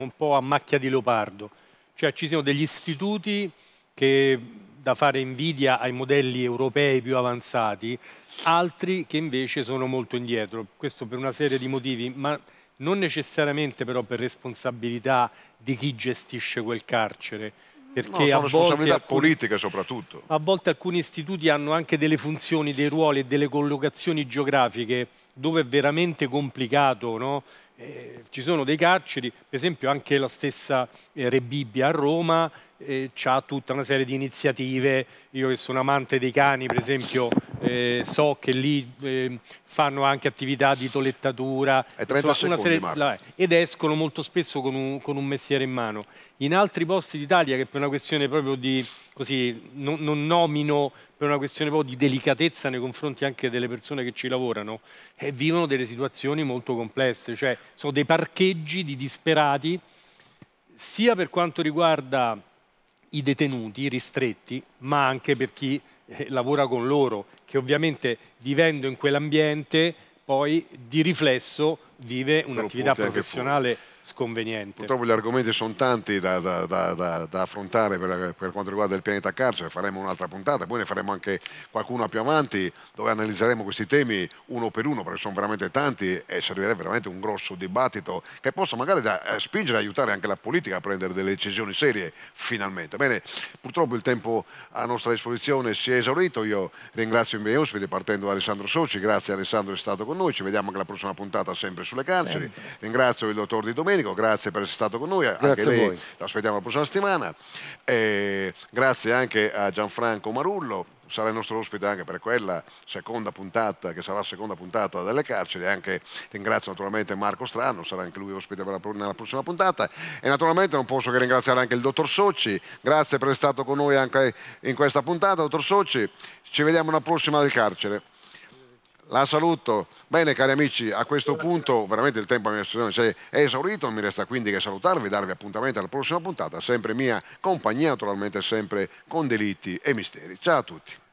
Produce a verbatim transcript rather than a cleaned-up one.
un po' a macchia di leopardo, cioè ci sono degli istituti che da fare invidia ai modelli europei più avanzati, altri che invece sono molto indietro, questo per una serie di motivi, ma non necessariamente però per responsabilità di chi gestisce quel carcere, No, perché a sono volte responsabilità alcuni, politiche soprattutto. a volte alcuni istituti hanno anche delle funzioni, dei ruoli e delle collocazioni geografiche dove è veramente complicato, no? Eh, ci sono dei carceri, per esempio anche la stessa eh, Rebibbia a Roma eh, ha tutta una serie di iniziative. Io che sono amante dei cani, per esempio, eh, so che lì eh, fanno anche attività di tolettatura, E trenta insomma, una secondi, serie, Marco. la- ed escono molto spesso con un, con un mestiere in mano. In altri posti d'Italia, che per una questione proprio di, così, non, non nomino, per una questione proprio di delicatezza nei confronti anche delle persone che ci lavorano, eh, vivono delle situazioni molto complesse, cioè sono dei parcheggi di disperati, sia per quanto riguarda i detenuti ristretti, ma anche per chi eh, lavora con loro, che ovviamente vivendo in quell'ambiente poi di riflesso vive Te lo un'attività porti anche fuori. professionale sconveniente. Purtroppo gli argomenti sono tanti da, da- da- da- da affrontare per, per quanto riguarda il pianeta carcere, faremo un'altra puntata, poi ne faremo anche qualcuna più avanti dove analizzeremo questi temi uno per uno perché sono veramente tanti e servirebbe veramente un grosso dibattito che possa magari da, eh, spingere e aiutare anche la politica a prendere delle decisioni serie finalmente. Bene, purtroppo il tempo a nostra disposizione si è esaurito, io ringrazio i miei ospiti partendo da Alessandro Soci, grazie Alessandro, è stato con noi, ci vediamo anche la prossima puntata sempre sulle carceri, Sempre. ringrazio il dottor Di Domenico, grazie per essere stato con noi, anche Grazie a lei voi. lo aspettiamo la prossima settimana. E grazie anche a Gianfranco Marullo, sarà il nostro ospite anche per quella seconda puntata, che sarà la seconda puntata delle carceri. Anche ringrazio naturalmente Marco Strano, sarà anche lui ospite per la, nella prossima puntata. E naturalmente non posso che ringraziare anche il dottor Soci, grazie per essere stato con noi anche in questa puntata, dottor Soci. Ci vediamo alla prossima del carcere. La saluto. Bene cari amici, a questo punto veramente il tempo a mia disposizione è esaurito, non mi resta quindi che salutarvi, darvi appuntamento alla prossima puntata, sempre mia compagnia, naturalmente sempre con delitti e misteri. Ciao a tutti.